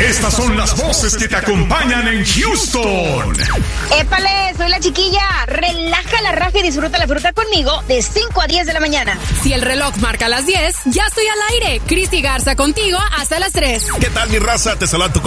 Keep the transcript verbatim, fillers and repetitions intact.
Estas son las voces que te acompañan en Houston. ¡Épale! Soy la chiquilla. Relaja la raja y disfruta la fruta conmigo de cinco a diez de la mañana. Si el reloj marca las diez, ya estoy al aire. Cristi Garza contigo hasta las tres. ¿Qué tal, mi raza? Te saluda tu